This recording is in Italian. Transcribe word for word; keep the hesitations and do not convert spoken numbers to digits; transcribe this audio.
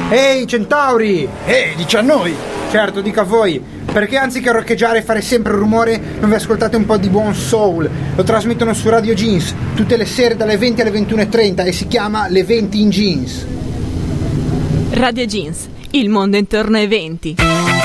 Ehi centauri! Ehi, dici a noi! Certo, dico a voi, perché anziché roccheggiare e fare sempre rumore non vi ascoltate un po' di buon soul? Lo trasmettono su Radio Jeans tutte le sere dalle venti alle ventuno e trenta e si chiama Le venti in Jeans. Radio Jeans, il mondo intorno ai venti.